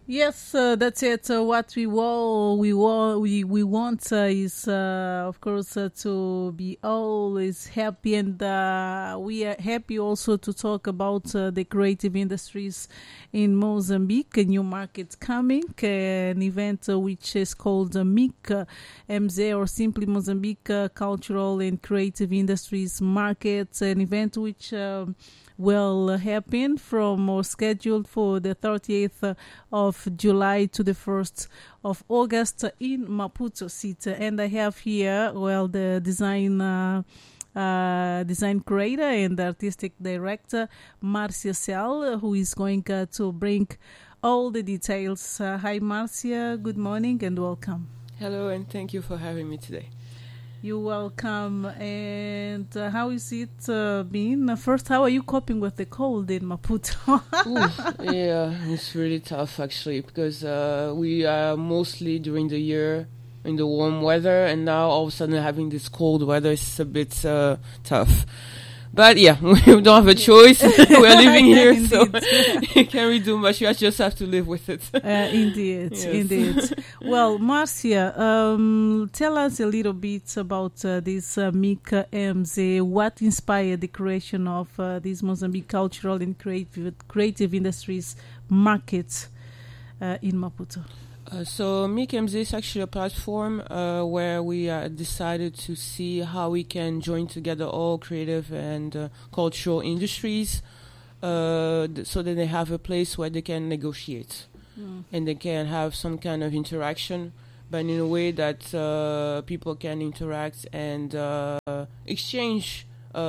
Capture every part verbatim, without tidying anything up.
Yes, uh, that's it. Uh, what we wa- we wa- we we want uh, is, uh, of course, uh, to be always happy, and uh, we are happy also to talk about uh, the creative industries in Mozambique. A new market coming, uh, an event uh, which is called uh, M I C uh, M Z, or simply Mozambique uh, Cultural and Creative Industries Market. An event which um, will happen from or scheduled for the thirtieth of July to the first of August in Maputo City. And I have here, well, the design uh, uh, design creator and artistic director, Marcia Sell, who is going uh, to bring all the details. Uh, hi, Marcia. Good morning and welcome. Hello, and thank you for having me today. You're welcome. And uh, how is it uh, been? Uh, first, how are you coping with the cold in Maputo? Ooh, yeah, it's really tough actually, because uh, we are mostly during the year in the warm weather, and now all of a sudden having this cold weather is a bit uh, tough. But yeah, we don't have a choice. We're living here, so you can't really do much. You just have to live with it. Uh, indeed, Yes. indeed. Well, Marcia, um, tell us a little bit about uh, this uh, M I C M Z. What inspired the creation of uh, this Mozambique Cultural and Creative, creative Industries Market uh, in Maputo? Uh, so M I C M Z is actually a platform uh, where we uh, decided to see how we can join together all creative and uh, cultural industries uh, th- so that they have a place where they can negotiate Mm. and they can have some kind of interaction, but in a way that uh, people can interact and uh, exchange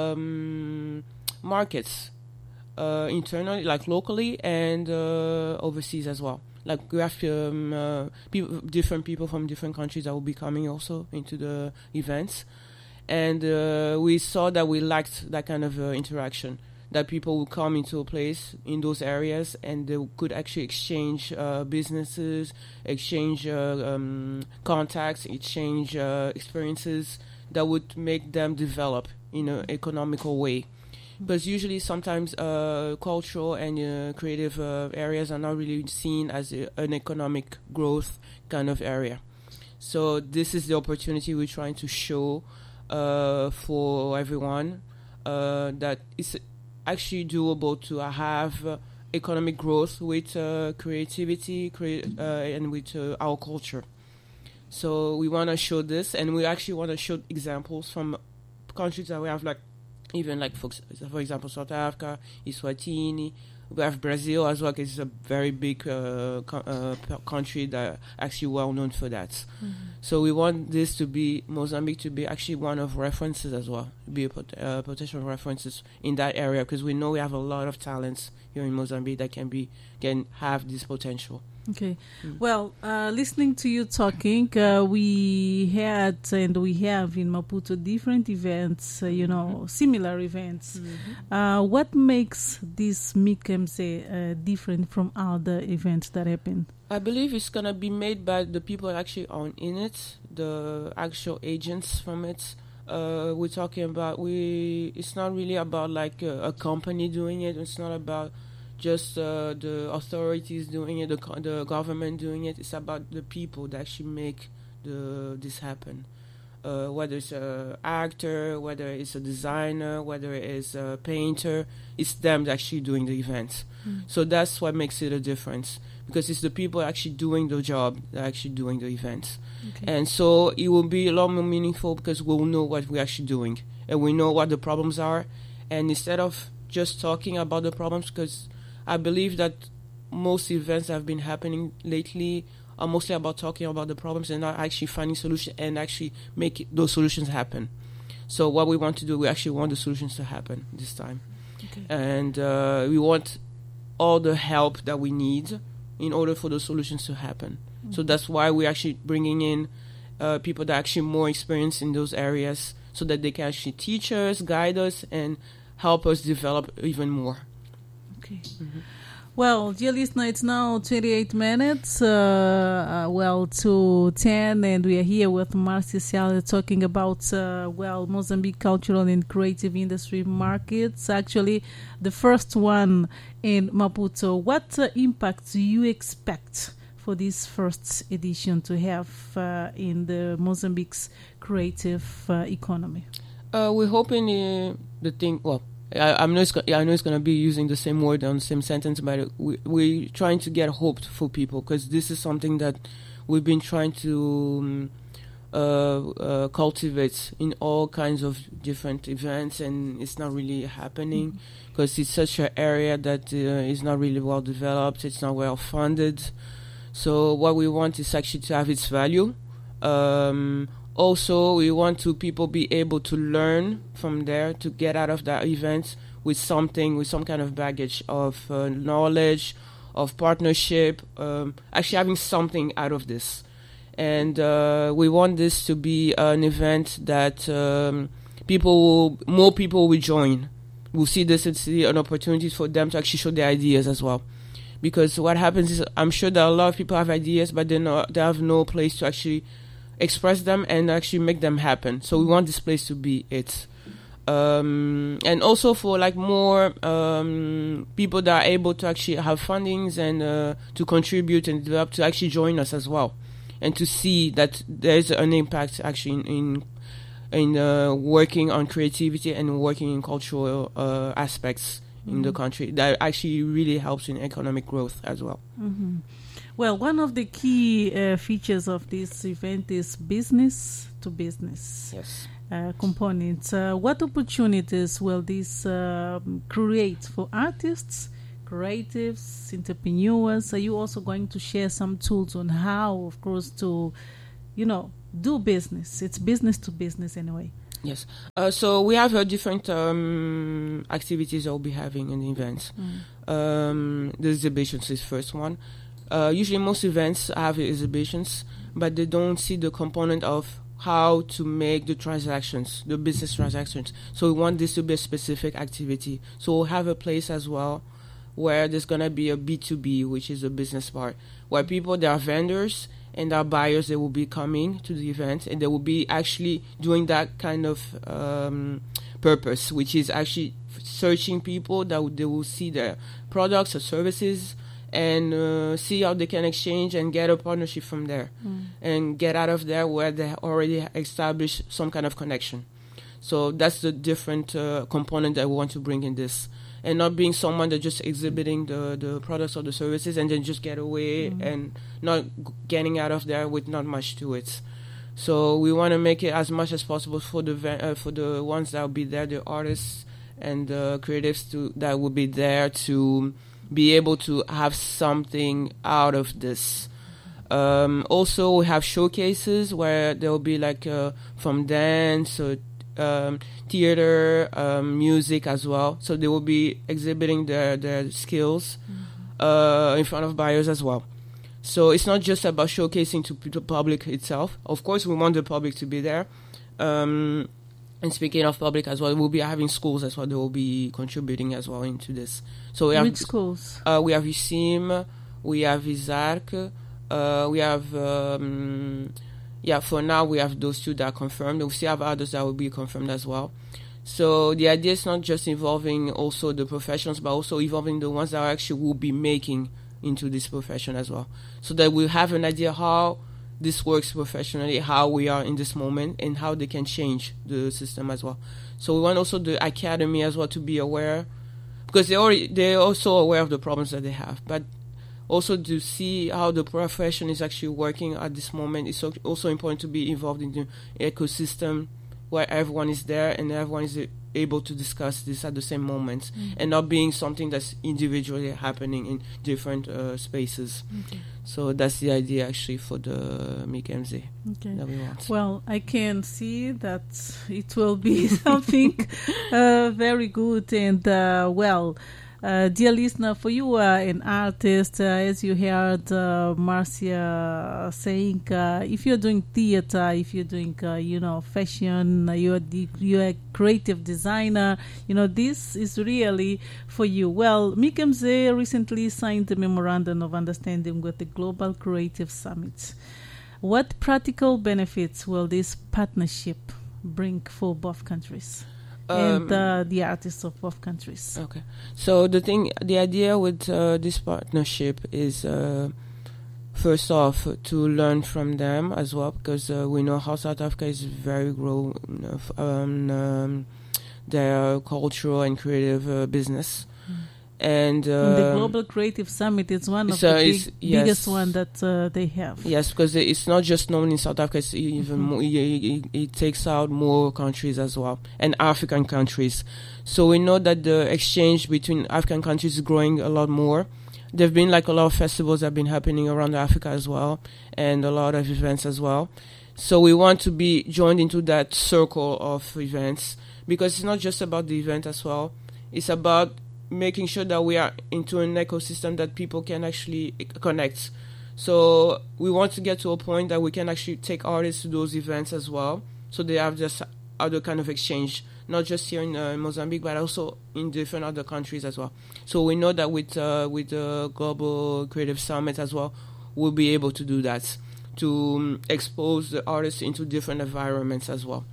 um, markets uh, internally, like locally, and uh, overseas as well. Like we have um, uh, people, different people from different countries that will be coming also into the events, and uh, we saw that we lacked that kind of uh, interaction. That people would come into a place in those areas and they could actually exchange uh, businesses, exchange uh, um, contacts, exchange uh, experiences that would make them develop in an economical way. Because usually sometimes uh, cultural and uh, creative uh, areas are not really seen as a, an economic growth kind of area. So this is the opportunity we're trying to show uh, for everyone uh, that it's actually doable to have uh, economic growth with uh, creativity crea- uh, and with uh, our culture. So we want to show this, and we actually want to show examples from countries that we have, like even like for, for example South Africa, Eswatini. We have Brazil as well, 'cause it's a very big uh, co- uh, p- country that actually well known for that. Mm-hmm. So we want this to be Mozambique to be actually one of references as well, be a pot- uh, potential references in that area, because we know we have a lot of talents here in Mozambique that can be can have this potential. Okay. Mm. Well, uh, listening to you talking, uh, we had and we have in Maputo different events, uh, you know, similar events. Mm-hmm. Uh, what makes this M I C M Z uh, different from other events that happen? I believe it's gonna be made by the people that actually are in it, the actual agents from it. Uh, we're talking about we. It's not really about like a, a company doing it. It's not about just uh, the authorities doing it, the co- the government doing it. It's about the people that actually make the this happen. Uh, whether it's an actor, whether it's a designer, whether it's a painter, it's them that actually doing the event. Mm. So that's what makes it a difference, because it's the people actually doing the job that are actually doing the event. Okay. And so it will be a lot more meaningful because we'll know what we're actually doing and we know what the problems are. And instead of just talking about the problems, because I believe that most events that have been happening lately are mostly about talking about the problems and not actually finding solutions and actually make those solutions happen. So what we want to do, we actually want the solutions to happen this time. Okay. And uh, we want all the help that we need in order for those solutions to happen. Mm-hmm. So that's why we're actually bringing in uh, people that are actually more experienced in those areas so that they can actually teach us, guide us, and help us develop even more. Okay. Mm-hmm. Well, dear listener, it's now twenty-eight minutes, uh, uh, well, to ten, and we are here with Marcia Ciala talking about, uh, well, Mozambique cultural and creative industry markets. Actually, the first one in Maputo. What uh, impact do you expect for this first edition to have uh, in the Mozambique's creative uh, economy? Uh, we're hoping uh, the thing, well, I, I'm not, I know it's going to be using the same word on the same sentence, but we, we're trying to get hope for people, because this is something that we've been trying to um, uh, uh, cultivate in all kinds of different events, and it's not really happening because mm-hmm. it's such an area that uh, is not really well developed, it's not well funded. So what we want is actually to have its value. Um, Also, we want to people be able to learn from there, to get out of that event with something, with some kind of baggage of uh, knowledge, of partnership, um, actually having something out of this. And uh, we want this to be an event that um, people will, more people will join. We'll see this and see an opportunity for them to actually show their ideas as well. Because what happens is, I'm sure that a lot of people have ideas, but they not, they have no place to actually express them and actually make them happen. So we want this place to be it. Um, and also for like more um, people that are able to actually have fundings and uh, to contribute and develop, to actually join us as well. And to see that there's an impact actually in in, in uh, working on creativity and working in cultural uh, aspects mm-hmm. in the country. That actually really helps in economic growth as well. Mm-hmm. Well, one of the key uh, features of this event is business to business yes. uh, components. Uh, what opportunities will this uh, create for artists, creatives, entrepreneurs? Are you also going to share some tools on how, of course, to, you know, do business? It's business to business anyway. Yes. Uh, so we have uh, different um, activities that we'll be having in the events. Mm. Um, the exhibitions is the first one. Uh, usually most events have exhibitions, but they don't see the component of how to make the transactions, the business transactions. So we want this to be a specific activity. So we'll have a place as well where there's going to be a B two B, which is a business part, where people, there are vendors and there are buyers that will be coming to the event, and they will be actually doing that kind of um, purpose, which is actually searching people that w- they will see their products or services and uh, see how they can exchange and get a partnership from there mm. and get out of there where they already established some kind of connection. So that's the different uh, component that we want to bring in this, and not being someone that just exhibiting the, the products or the services and then just get away mm. and not g- getting out of there with not much to it. So we want to make it as much as possible for the uh, for the ones that will be there, the artists and the creatives to, that will be there to be able to have something out of this. Um, also, we have showcases where there will be like uh, from dance or um, theater, um, music as well. So they will be exhibiting their, their skills mm-hmm. uh, in front of buyers as well. So it's not just about showcasing to the public itself. Of course, we want the public to be there. Um, And speaking of public as well, we'll be having schools as well. They will be contributing as well into this. So we have Which schools? Uh, we have U C I M, we have ISARC, uh, we have um, yeah. For now, we have those two that are confirmed. We still have others that will be confirmed as well. So the idea is not just involving also the professionals, but also involving the ones that actually will be making into this profession as well, so that we'll have an idea how this works professionally, how we are in this moment, and how they can change the system as well. So we want also the academy as well to be aware, because they already they're also aware of the problems that they have, but also to see how the profession is actually working at this moment. It's also important to be involved in the ecosystem where everyone is there and everyone is able to discuss this at the same moment, mm-hmm. and not being something that's individually happening in different uh, spaces. Okay. So that's the idea actually for the M I C M Z okay. that we want. Well, I can see that it will be something uh, very good, and uh, well, Uh, dear listener, for you are an artist, uh, as you heard uh, Marcia saying, uh, if you're doing theater, if you're doing, uh, you know, fashion, uh, you're, the, you're a creative designer, you know, this is really for you. Well, Mikemze recently signed a memorandum of understanding with the Global Creative Summit. What practical benefits will this partnership bring for both countries? And uh, the artists of both countries. Okay, so the thing, the idea with uh, this partnership is, uh, first off, to learn from them as well, because uh, we know how South Africa is very grown um, um, their cultural and creative uh, business. Mm. And, uh, and the Global Creative Summit is one of so the big, yes, biggest one that uh, they have. Yes, because it's not just known in South Africa, it's even mm-hmm. more, it, it, it takes out more countries as well, and African countries. So we know that the exchange between African countries is growing a lot more. There have been like a lot of festivals that have been happening around Africa as well, and a lot of events as well. So we want to be joined into that circle of events, because it's not just about the event as well. It's about making sure that we are into an ecosystem that people can actually connect. So we want to get to a point that we can actually take artists to those events as well, so they have this other kind of exchange, not just here in uh, Mozambique, but also in different other countries as well. So we know that with uh, with the Global Creative Summit as well, we'll be able to do that, to um, expose the artists into different environments as well.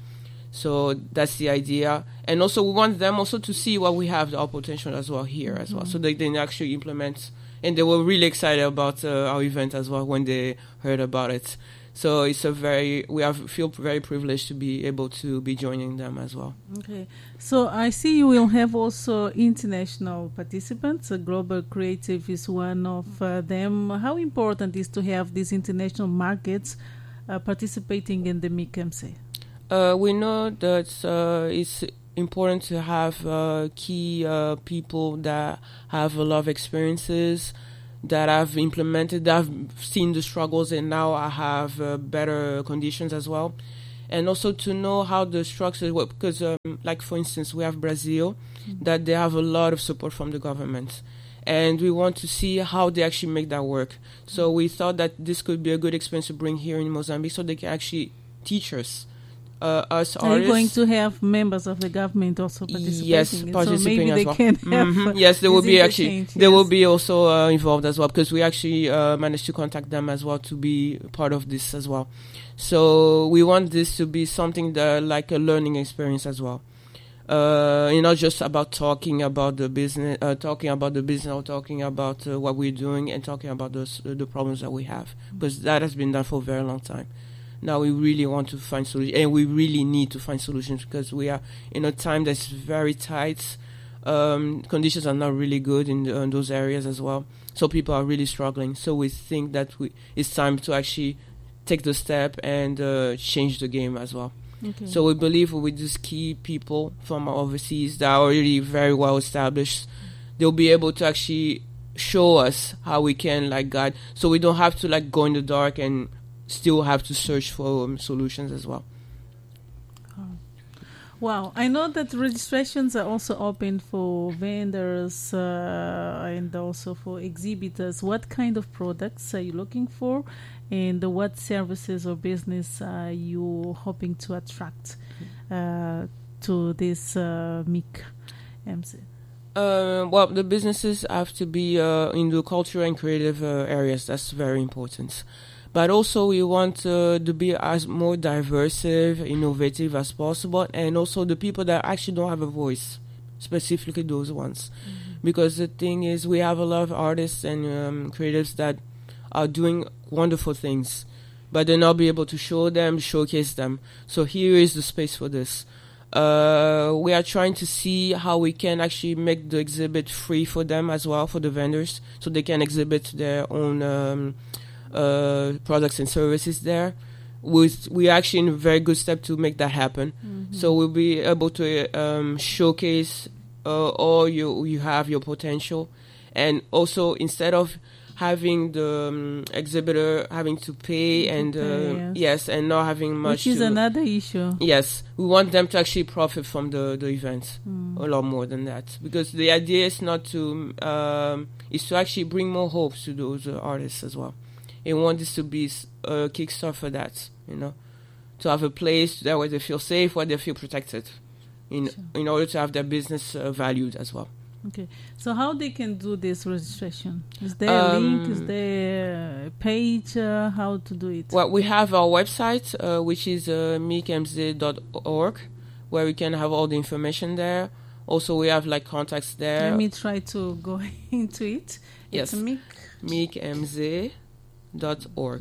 So that's the idea. And also we want them also to see what we have, our potential as well here as well. Mm-hmm. So they can actually implement. And they were really excited about uh, our event as well when they heard about it. So it's a very, we have, feel very privileged to be able to be joining them as well. Okay. So I see you will have also international participants. Uh, Global Creative is one of uh, them. How important is to have these international markets uh, participating in the Mikemze? Uh, we know that uh, it's important to have uh, key uh, people that have a lot of experiences, that have implemented, that have seen the struggles and now have uh, better conditions as well. And also to know how the structures work, because um, like for instance, we have Brazil, mm-hmm. that they have a lot of support from the government. And we want to see how they actually make that work. So we thought that this could be a good experience to bring here in Mozambique so they can actually teach us. Uh, us Are artists. you going to have members of the government also participating? Yes, participating so maybe as they well. can have Mm-hmm. Yes, they will be actually. yes. They will be also uh, involved as well, because we actually uh, managed to contact them as well to be part of this as well. So we want this to be something that like a learning experience as well. Uh, you know, just about talking about the business, uh, talking about the business, or talking about uh, what we're doing, and talking about those, uh, the problems that we have, because that has been done for a very long time. Now we really want to find solutions, and we really need to find solutions, because we are in a time that's very tight. Um, conditions are not really good in, the, in those areas as well. So people are really struggling. So we think that we, it's time to actually take the step and uh, change the game as well. Okay. So we believe with these key people from overseas that are already very well established, they'll be able to actually show us how we can like guide, so we don't have to like go in the dark and still have to search for um, solutions as well. Oh. Wow. I know that registrations are also open for vendors uh, and also for exhibitors. What kind of products are you looking for, and what services or business are you hoping to attract uh, to this uh, Mikemze? Uh, well, the businesses have to be uh, in the cultural and creative uh, areas. That's very important. But also we want uh, to be as more diverse, innovative as possible, and also the people that actually don't have a voice, specifically those ones. Mm-hmm. Because the thing is, we have a lot of artists and um, creatives that are doing wonderful things, but they're not be able to show them, showcase them. So here is the space for this. Uh, we are trying to see how we can actually make the exhibit free for them as well, for the vendors, so they can exhibit their own um, uh, products and services there. With, we're actually in a very good step to make that happen. Mm-hmm. So we'll be able to um, showcase uh, all you you have, your potential. And also, instead of having the um, exhibitor having to pay To and uh, pay, yes. yes, and not having much. Which is to, another issue. Yes, we want them to actually profit from the the event Mm. a lot more than that, because the idea is not to um, is to actually bring more hope to those uh, artists as well. We want this to be s- a kickstart for that, you know, to have a place that where they feel safe, where they feel protected, in Sure. in order to have their business uh, valued as well. Okay. So how they can do this registration? Is there a link? Is Um, there a page? Uh, how to do it? Well, we have our website, uh, which is uh, meek m z dot org, where we can have all the information there. Also, we have like contacts there. Let me try to go into it. Yes. It's Mick. meek m z dot org.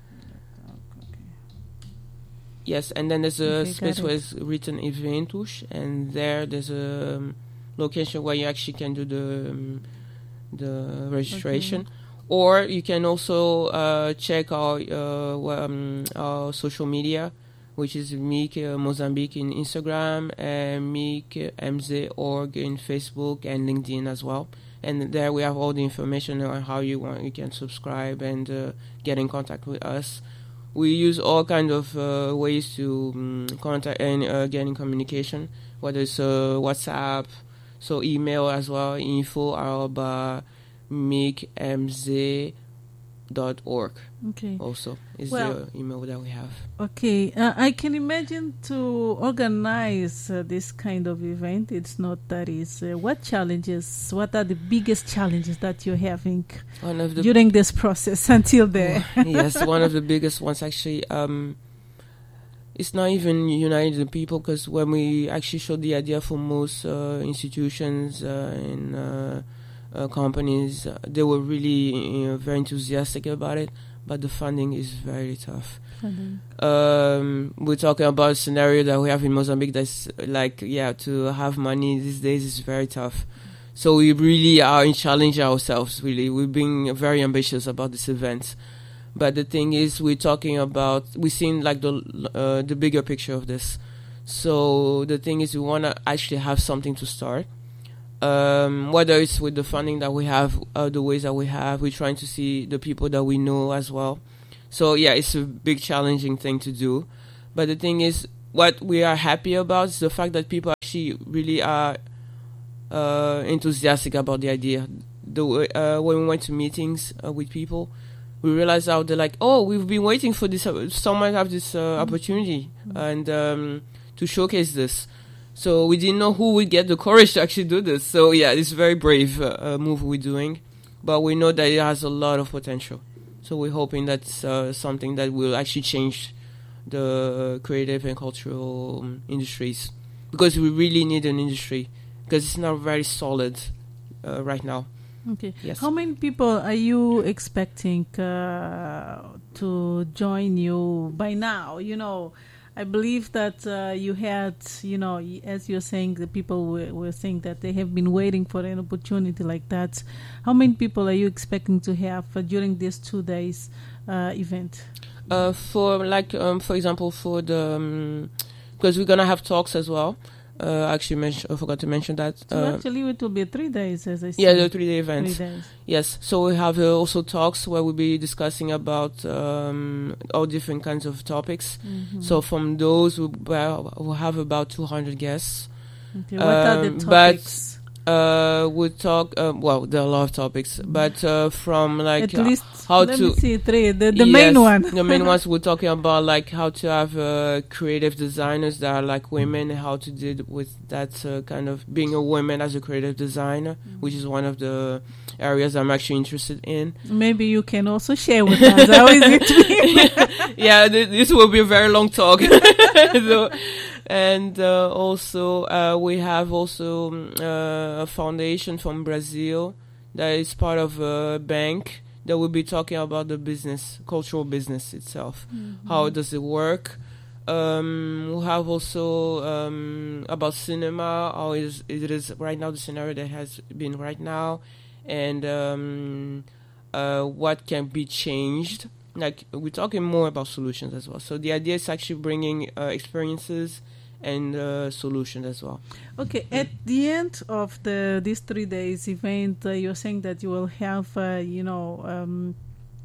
Yes, and then there's a Okay, space got where it. it's written Eventus, and there there's a um, location where you actually can do the um, the registration. Or you can also uh, check our, uh, well, um, our social media, which is Meek uh, Mozambique in Instagram and Meek M Z org in Facebook and LinkedIn as well. And there we have all the information on how you want you can subscribe and uh, get in contact with us. We use all kind of uh, ways to um, contact and uh, get in communication, whether it's uh, WhatsApp, so email as well, info arroba meek m z dot org. Okay. Also is Well- the email that we have. Okay. Uh, I can imagine to organize uh, this kind of event. It's not that easy. What challenges? What are the biggest challenges that you're having One of the during this process until there? yes, one of the biggest ones actually. Um, it's not even uniting the people, because when we actually showed the idea for most uh, institutions uh, and uh, uh, companies, uh, they were really you know, very enthusiastic about it. But the funding is very tough. Um, we're talking about a scenario that we have in Mozambique that's like, yeah, to have money these days is very tough. So we really are in challenge ourselves, really. We're being very ambitious about this event. But the thing is, we're talking about, we're seeing like the uh, the bigger picture of this. So the thing is, we want to actually have something to start. Um, whether it's with the funding that we have, uh, the ways that we have, we're trying to see the people that we know as well. So yeah, it's a big challenging thing to do. But the thing is, what we are happy about is the fact that people actually really are uh, enthusiastic about the idea. The way, uh, when we went to meetings uh, with people, we realized how they're like, oh, we've been waiting for this. Uh, someone have this uh, mm-hmm. opportunity and um, to showcase this. So we didn't know who would get the courage to actually do this. So yeah, it's a very brave uh, uh, move we're doing, but we know that it has a lot of potential. So we're hoping that's uh, something that will actually change the creative and cultural um, industries, because we really need an industry, because it's not very solid uh, right now. Okay. Yes. How many people are you expecting uh, to join you by now? You know, I believe that uh, you had, you know, y- as you're saying, the people were, were saying that they have been waiting for an opportunity like that. How many people are you expecting to have uh, during this two days uh, event? Uh, for like, um, for example, for the, because um, we're gonna have talks as well. Uh, actually, mention, I forgot to mention that. So uh, actually, it will be three days, as I said. Yeah, the three-day event. Three days. Yes. So we have uh, also talks where we'll be discussing about um, all different kinds of topics. Mm-hmm. So from those, we'll, well, we'll have about two hundred guests. Okay. What are the Um, topics? Uh, we'll talk. Uh, well, there are a lot of topics, but uh, from like At least, how let to me see three. The, the yes, main one. the main ones we're talking about, like how to have uh, creative designers that are like women, how to deal with that uh, kind of being a woman as a creative designer, mm-hmm. which is one of the areas I'm actually interested in. Maybe you can also share with us. How is it? Yeah, th- this will be a very long talk. So, and uh, also uh, we have also um, uh, a foundation from Brazil that is part of a bank that will be talking about the business, cultural business itself. Mm-hmm. How does it work? Um, we have also um, about cinema, how is, it is right now, the scenario that has been right now, and um, uh, what can be changed. Like, we're talking more about solutions as well. So the idea is actually bringing uh, experiences and uh, solutions as well. Okay, at the end of the this three days event, uh, you're saying that you will have, uh, you know, um,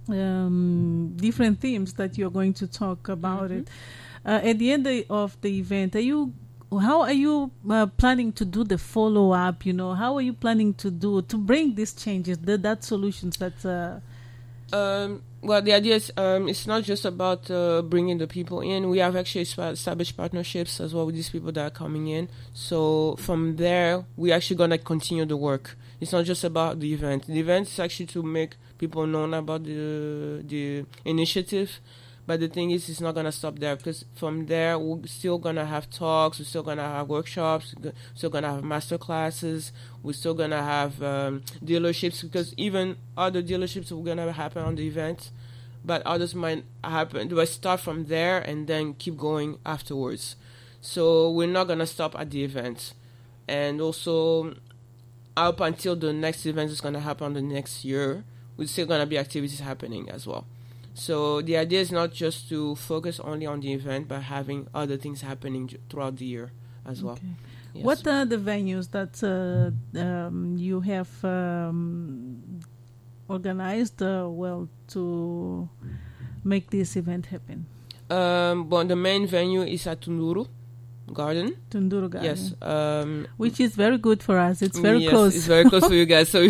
um, different themes that you're going to talk about. Mm-hmm. It uh, at the end of the event. Are you? How are you uh, planning to do the follow up? You know, how are you planning to do to bring these changes, the, that solutions that? Uh, Um, well, the idea is um, it's not just about uh, bringing the people in. We have actually established partnerships as well with these people that are coming in. So from there, we're actually going to continue the work. It's not just about the event. The event is actually to make people know about the the initiative. But the thing is, it's not going to stop there, because from there, we're still going to have talks, we're still going to have workshops, we're still going to have master classes, we're still going to have um, dealerships, because even other dealerships are going to happen on the event, but others might happen. They will start from there and then keep going afterwards. So we're not going to stop at the event. And also, up until the next event is going to happen the next year, there's still going to be activities happening as well. So the idea is not just to focus only on the event, but having other things happening throughout the year as well. Okay. Yes. What are the venues that uh, um, you have um, organized uh, well to make this event happen? Um, but the main venue is at Tunduru Garden. Tunduru Garden. Yes. Um, Which is very good for us. It's very yes, close. It's very close for you guys. So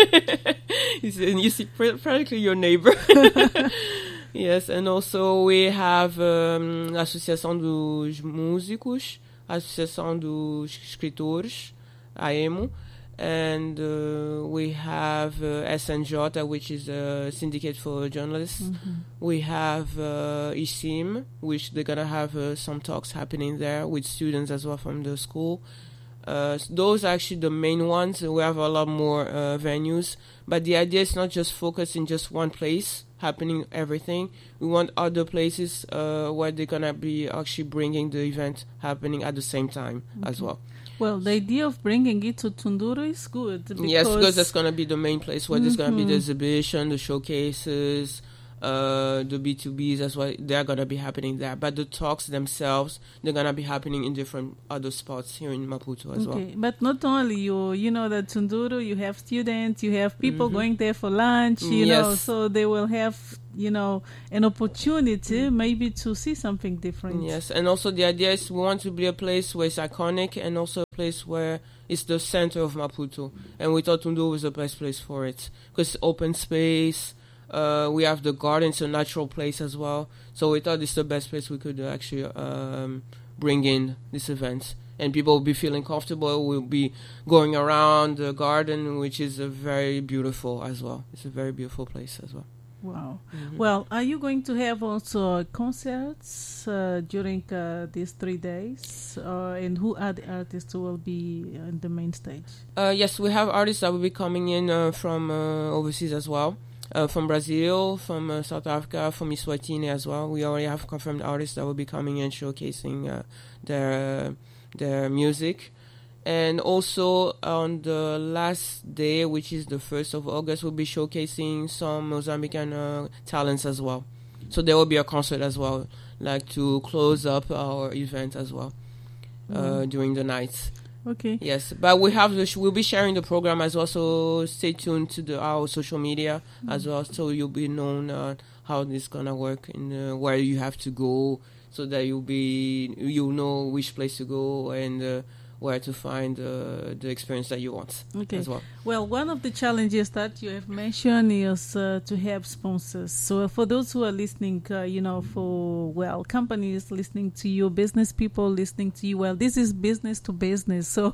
you see practically your neighbor. Yes, and also we have um, Associação dos Músicos, Associação dos Escritores, A E M O, and uh, we have uh, S N J, which is a syndicate for journalists. Mm-hmm. We have uh, I C I M, which they're going to have uh, some talks happening there with students as well from the school. Uh, so those are actually the main ones. We have a lot more uh, venues, but the idea is not just focus in just one place, happening everything. We want other places uh, where they're gonna be actually bringing the event happening at the same time okay. as well. Well, the idea of bringing it to Tunduru is good. Because yes, because that's gonna be the main place where mm-hmm. there's gonna be the exhibition, the showcases, uh, the B two Bs as well. They're gonna be happening there, but the talks themselves, they're gonna be happening in different other spots here in Maputo as okay. well. But not only you, you know that Tunduru, you have students, you have people mm-hmm. going there for lunch, you yes. know, so they will have, you know, an opportunity mm-hmm. maybe to see something different. Yes, and also the idea is we want to be a place where it's iconic and also a place where it's the center of Maputo. And we thought Tunduru was the best place for it because it's open space. Uh, we have the garden, it's a natural place as well. So we thought it's the best place we could actually um, bring in this event. And people will be feeling comfortable. We'll be going around the garden, which is a very beautiful as well. It's a very beautiful place as well. Wow. Mm-hmm. Well, are you going to have also concerts uh, during uh, these three days? Uh, and who are the artists who will be on the main stage? Uh, yes, we have artists that will be coming in uh, from uh, overseas as well. Uh, from Brazil, from uh, South Africa, from Eswatini as well. We already have confirmed artists that will be coming in showcasing uh, their uh, their music. And also on the last day, which is the first of August, we'll be showcasing some Mozambican uh, talents as well. So there will be a concert as well, like to close up our event as well uh, mm. during the night. Okay. Yes, but we have the sh- we'll be sharing the program as well. So stay tuned to the, our social media mm. as well, so you'll be known uh, how this is gonna work and uh, where you have to go, so that you'll be you'll know which place to go and uh, where to find uh, the experience that you want okay. as well. Well, one of the challenges that you have mentioned is uh, to have sponsors. So for those who are listening, uh, you know, for, well, companies listening to you, business people listening to you, well, this is business to business. So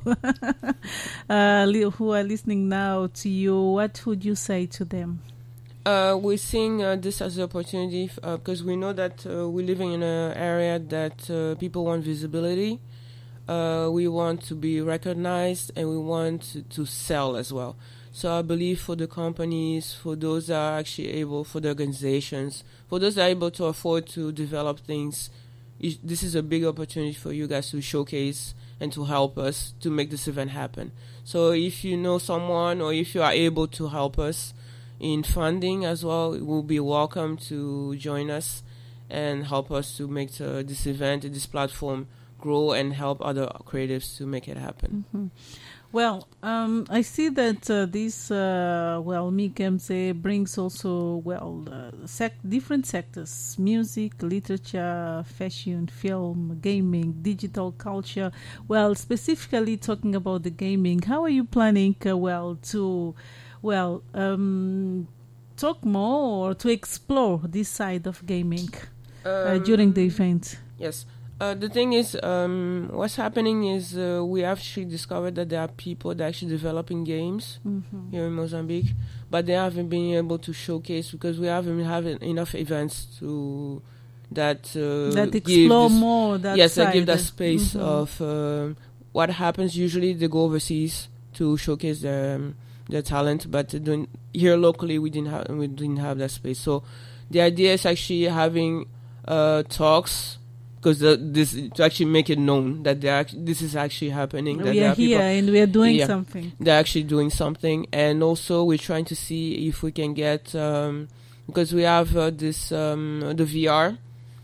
uh, who are listening now to you, what would you say to them? Uh, we're seeing uh, this as an opportunity uh, because we know that uh, we're living in an area that uh, people want visibility. Uh, we want to be recognized and we want to, to sell as well. So I believe for the companies, for those that are actually able, for the organizations, for those that are able to afford to develop things, this is a big opportunity for you guys to showcase and to help us to make this event happen. So if you know someone or if you are able to help us in funding as well, it will be welcome to join us and help us to make the, this event, this platform grow and help other creatives to make it happen. Mm-hmm. Well, um, I see that uh, this, uh, well, MIC-M Z brings also, well, uh, sec- different sectors: music, literature, fashion, film, gaming, digital culture. Well, specifically talking about the gaming, how are you planning, uh, well, to, well, um, talk more or to explore this side of gaming uh, Um, during the event? Yes. Uh, the thing is, um, what's happening is uh, we actually discovered that there are people that are actually developing games Mm-hmm. here in Mozambique, but they haven't been able to showcase because we haven't having enough events to that uh, That give explore this- more that yes, side. that give that space Mhm. of um what happens. Usually, they go overseas to showcase their um, their talent, but they don't- here locally we didn't have we didn't have that space. So the idea is actually having uh, talks. Because this to actually make it known that they act- this is actually happening. That We there are are people- here and we are doing Yeah. something. they're actually doing something, and also we're trying to see if we can get um, because we have uh, this um, the V R.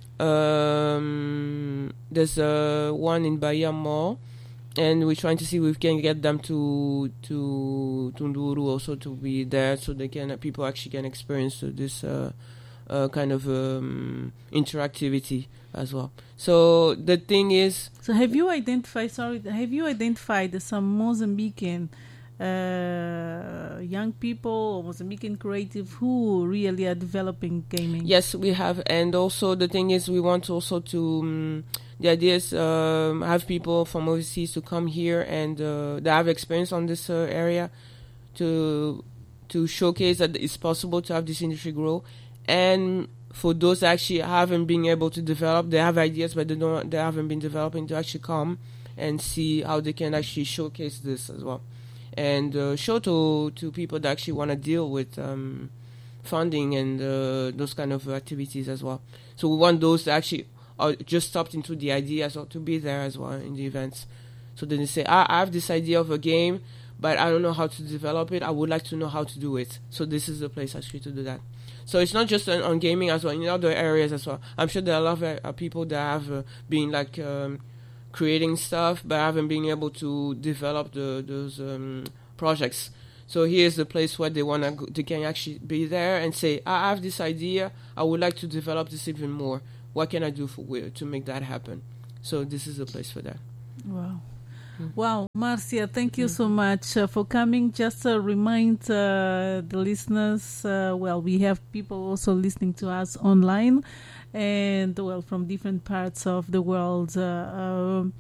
Um, there's uh, one in Bahia Mall, and we're trying to see if we can get them to to Tunduru also to be there, so they can uh, people actually can experience uh, this uh, uh, kind of um, interactivity as well. So the thing is, So have you identified, sorry, have you identified some Mozambican uh, young people or Mozambican creative who really are developing gaming? yes, we have, and also the thing is, we want also to. Um, the idea is um, have people from overseas to come here and uh, they have experience on this uh, area to to showcase that it's possible to have this industry grow, and for those that actually haven't been able to develop, they have ideas but they don't, they haven't been developing, to actually come and see how they can actually showcase this as well, and uh, show to to people that actually want to deal with um, funding and uh, those kind of activities as well. So we want those that actually are just stopped into the idea as well to be there as well in the events. So then they say, ah, I have this idea of a game, but I don't know how to develop it. I would like to know how to do it. So this is the place actually to do that. So it's not just on, on gaming as well, in other areas as well. I'm sure there are a lot of uh, people that have uh, been like um, creating stuff, but haven't been able to develop the, those um, projects. So here's the place where they want to, they can actually be there and say, I have this idea. I would like to develop this even more. What can I do for, to make that happen? So this is the place for that. Wow. Wow, Marcia, thank you so much uh, for coming. Just to remind uh, the listeners, uh, well, we have people also listening to us online and, well, from different parts of the world. Uh, um,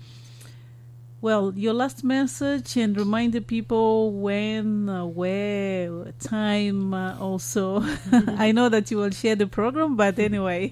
well, your last message, and remind the people when, uh, where, time uh, also. I know that you will share the program, but anyway.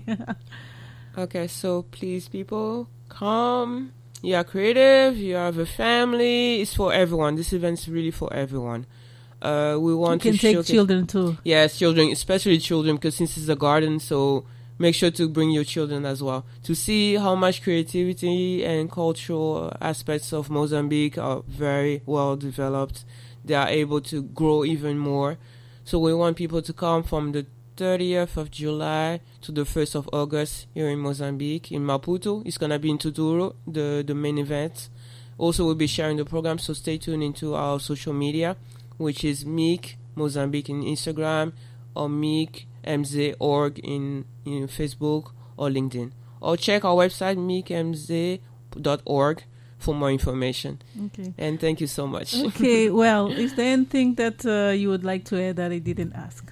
Okay, so please, people, come. You are creative, you have a family. It's for everyone. This event's really for everyone. Uh, we want you can to take showcase- children too. Yes, children, especially children, because since it's a garden, so make sure to bring your children as well to see how much creativity and cultural aspects of Mozambique are very well developed. They are able to grow even more. So we want people to come from the thirtieth of July to the first of August here in Mozambique, in Maputo. It's going to be in Tuturo, the, the main event. Also, we'll be sharing the program, so stay tuned into our social media, which is M I C Mozambique in Instagram, or M I C M Z dot org in, in Facebook or LinkedIn. Or check our website, M I C M Z dot org, for more information. Okay. And thank you so much. Okay, well, is there anything that uh, you would like to add that I didn't ask?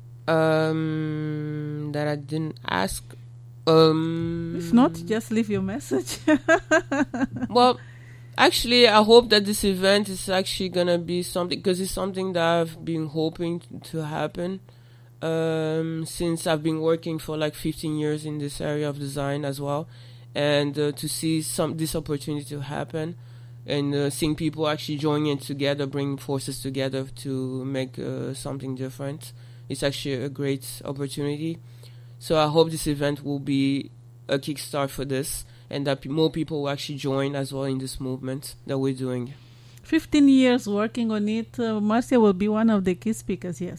Um, that I didn't ask. Um, If not, just leave your message. Well, actually, I hope that this event is actually gonna be something, because it's something that I've been hoping to happen um, since I've been working for like fifteen years in this area of design as well, and uh, to see some this opportunity to happen, and uh, seeing people actually joining together, bringing forces together to make uh, something different. It's actually a great opportunity. So I hope this event will be a kickstart for this, and that p- more people will actually join as well in this movement that we're doing. fifteen years working on it. Uh, Marcia will be one of the key speakers, yes.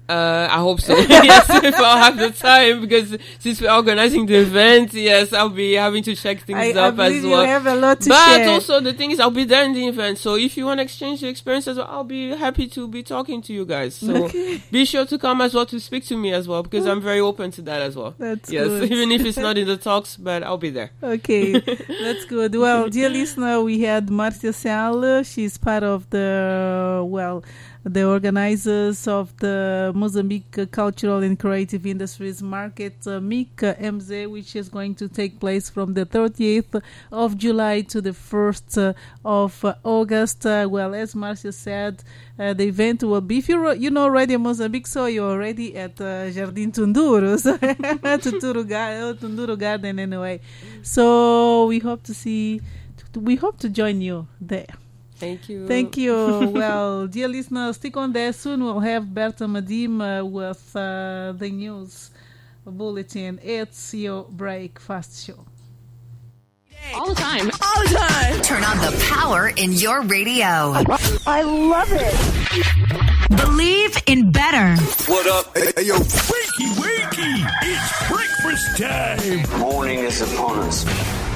Uh, I hope so. Yes, if I'll have the time, because since we're organizing the event, yes, I'll be having to check things I, up I as well. You have a lot to but share. also the thing is, I'll be there in the event. So if you want to exchange the experience as well, I'll be happy to be talking to you guys. So okay. be sure to come as well to speak to me as well, because I'm very open to that as well. That's yes, good. Even if it's not in the talks, but I'll be there. Okay, that's good. Well, dear listener, we had Marcia Sal. She's part of the, well, the organizers of the Mozambique Cultural and Creative Industries Market, uh, M I C M Z, which is going to take place from the thirtieth of July to the first uh, of uh, August. Uh, well, as Marcia said, uh, the event will be, if you're, you know already Mozambique, so you're already at uh, Jardim Tunduro, so Tunduro, Ga- Tunduro Garden anyway. So we hope to see, we hope to join you there. Thank you. Thank you. Well, dear listeners, stick on there. Soon we'll have Berta Madim uh, with uh, the news bulletin. It's your breakfast show. All the time. All the time. Turn on the power in your radio. I love it. Believe in better. What up? Hey, hey, yo. Wakey, wakey. It's breakfast time. Morning is upon us.